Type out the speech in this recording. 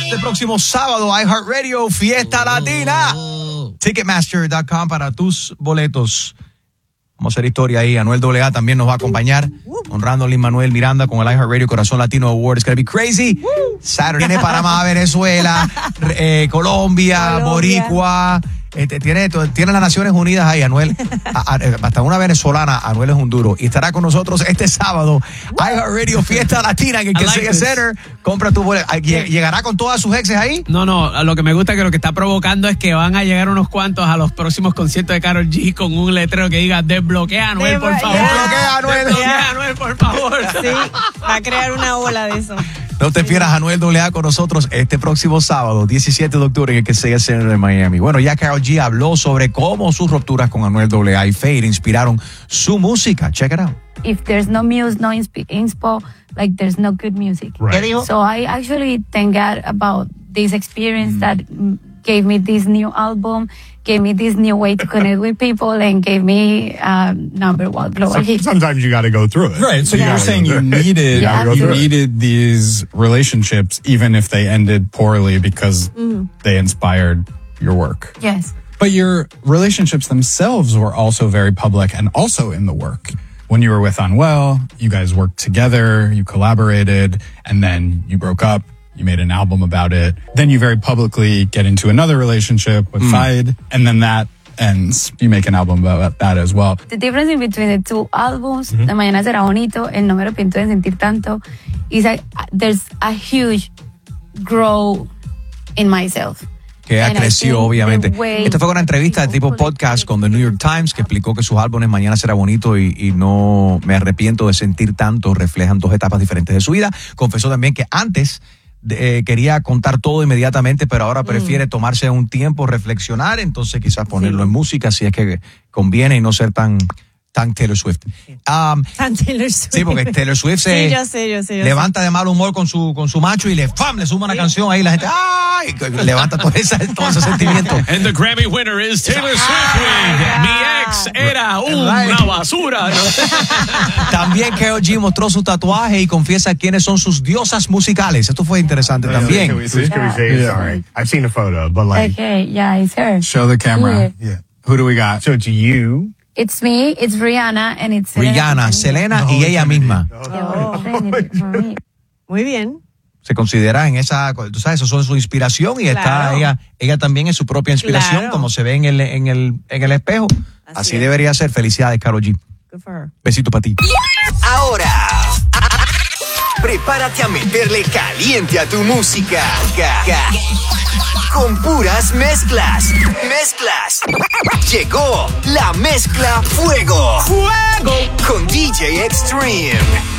Este próximo sábado, iHeartRadio, Fiesta Latina. Ticketmaster.com para tus boletos. Vamos a hacer historia ahí. Anuel AA también nos va a acompañar, honrando a Lin-Manuel Miranda con el iHeartRadio Corazón Latino Award. It's gonna be crazy. Saturday, Panamá, Venezuela, Colombia, Boricua. Tiene las Naciones Unidas ahí, Anuel. Hasta una venezolana, Anuel es un duro. Y estará con nosotros este sábado, iHeartRadio Fiesta Latina en el Kessel Center. Compra tu boleto. ¿Llegará con todas sus exes ahí? No, lo que me gusta es que lo que está provocando es que van a llegar unos cuantos a los próximos conciertos de Karol G con un letrero que diga desbloquea a Anuel, por favor. Desbloquea a Anuel. Desbloquea a Anuel, por favor. Sí, va a crear una ola de eso. No te pierdas a Anuel AA con nosotros este próximo sábado, 17 de octubre, en el Kessel Center de Miami. Bueno, ya Karol G habló sobre cómo sus rupturas con Anuel AA y Fade inspiraron su música. Check it out. If there's no music, no inspo, like there's no good music. Right. So I actually thank God about this experience that gave me this new album, gave me this new way to connect with people, and gave me number one global hit. Sometimes you got to go through it. Right. So you're saying you needed these relationships, even if they ended poorly, because they inspired your work. Yes. But your relationships themselves were also very public and also in the work. When you were with Anuel, you guys worked together, you collaborated, and then you broke up. You made an album about it. Then you very publicly get into another relationship with Fade, and then that ends. You make an album about that as well. The difference in between the two albums, La Mañana Será Bonito, El No Me Arrepiento de Sentir Tanto, is that there's a huge growth in myself. Que ha crecido, obviamente. Esta fue una entrevista de tipo podcast con The New York Times, que explicó que sus álbumes Mañana Será Bonito y No Me Arrepiento de Sentir Tanto reflejan dos etapas diferentes de su vida. Confesó también que antes quería contar todo inmediatamente, pero ahora prefiere tomarse un tiempo, reflexionar, entonces quizás ponerlo en música si es que conviene y no ser tan Taylor Swift. Tan Taylor Swift. Sí, porque Taylor Swift se yo sé. levanta de mal humor con su macho y le suma una canción ahí, la gente ¡ay! Levanta todo ese sentimiento. And the Grammy winner is Taylor Swift with Mi Ex Era Una Basura. También Karol G mostró su tatuaje y confiesa quiénes son sus diosas musicales. Esto fue interesante también. Can we say, sorry, I've seen a photo, but like... Okay, yeah, it's her. Show the camera. Yeah. Who do we got? So it's you... It's me, it's Rihanna, and it's Rihanna, Selena y ella misma. Muy bien. Se considera en esa, tú sabes, eso son su inspiración y está ella también es su propia inspiración, como se ve en el espejo. Así debería ser. Felicidades, Karol G. Good for her. Besito para ti. Ahora, prepárate a meterle caliente a tu música. Con puras mezclas. Llegó la mezcla Fuego. Con DJ Extreme.